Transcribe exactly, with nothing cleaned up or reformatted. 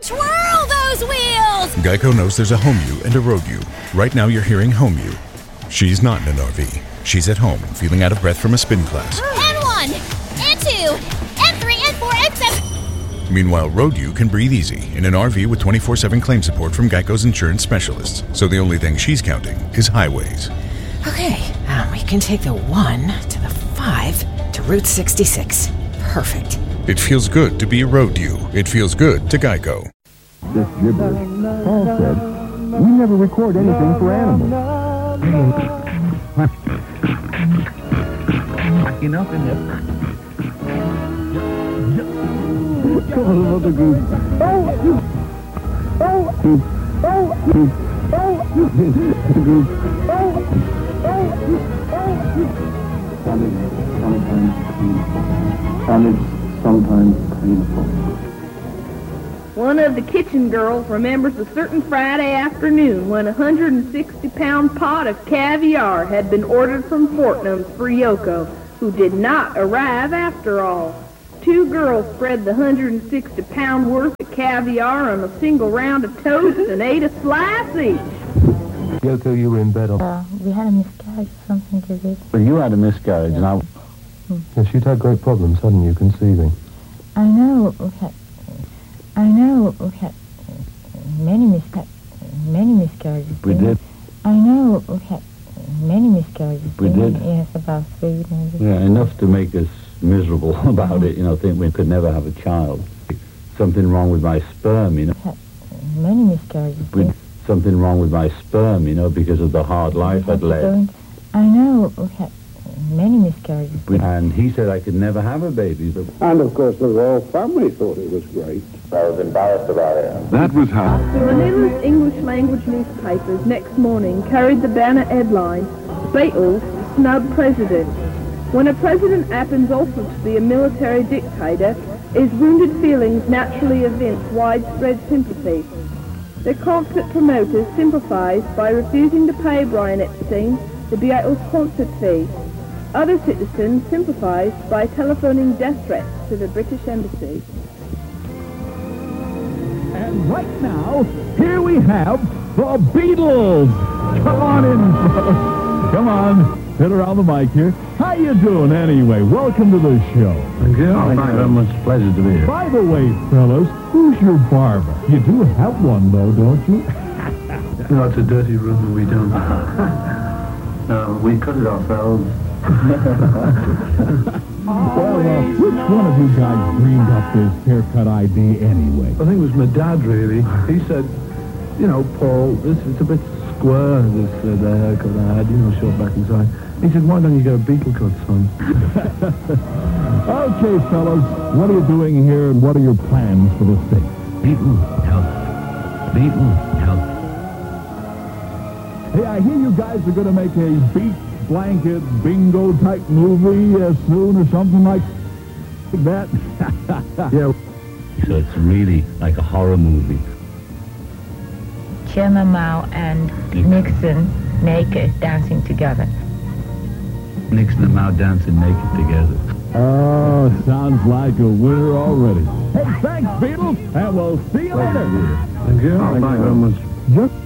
Twirl those wheels! Geico knows there's a home you and a road you. Right now you're hearing home you. She's not in an R V. She's at home, feeling out of breath from a spin class. N one, N two, N three, N four, N seven. Meanwhile, road you can breathe easy in an R V with twenty-four seven claim support from Geico's insurance specialists. So the only thing she's counting is highways. Okay, um, we can take the one to the five to Route sixty-six. Perfect. It feels good to be a road you. It feels good to Geico. This gibberish. Paul said, we never record anything for animals. Enough in there. Come on, mother goose. Oh! Oh! Oh! Oh! Goose. Oh! Oh! And it's sometimes painful. One of the kitchen girls remembers a certain Friday afternoon when a one hundred sixty pound pot of caviar had been ordered from Fortnum's for Yoko, who did not arrive after all. Two girls spread the one hundred sixty pound worth of caviar on a single round of toast and ate a slice each. Yoko, you were in bed. Uh, we had a miscarriage, something to do. Well, you had a miscarriage, and I... Hmm. Yes, you'd had great problems, hadn't you, conceiving? I know we had... I know we had many misca- many miscarriages. We did. I know we had many miscarriages. We did. Yes, about three maybe. Yeah, enough to make us miserable about it, you know, think we could never have a child. Something wrong with my sperm, you know. We had many miscarriages. We, something wrong with my sperm, you know, because of the hard life I'd led. I know we had many miscarriages. And he said I could never have a baby. But... And, of course, the royal family thought it was great. I was embarrassed about it. That was how... Manila's English-language newspapers next morning carried the banner headline, Beatles snub president. When a president happens also to be a military dictator, his wounded feelings naturally evince widespread sympathy. The concert promoters sympathized by refusing to pay Brian Epstein the Beatles concert fee. Other citizens sympathized by telephoning death threats to the British Embassy. And right now, here we have the Beatles. Come on in, fellas. Come on. Sit around the mic here. How you doing anyway? Welcome to the show. Thank you. Thank you very much. Pleasure to be here. By the way, fellas, who's your barber? You do have one, though, don't you? No, it's a dirty room and we don't. No, we cut it ourselves. Well, uh, which one of you guys dreamed up this haircut idea anyway? I think it was my dad, really. He said, you know, Paul, this it's a bit square, this uh, the haircut I had, you know, short back and side. He said, why don't you get a Beatle cut, son? Okay, fellas, what are you doing here and what are your plans for this thing? Beatle, help. Beatle, help. Hey, I hear you guys are going to make a beat blanket bingo type movie uh, soon or something like that. Yeah. So it's really like a horror movie. Chairman Mao and Nixon naked dancing together. Nixon and Mao dancing naked together. Oh, sounds like a winner already. Hey, thanks, Beatles, and we'll see you later. Thank you. Thank you very much. Just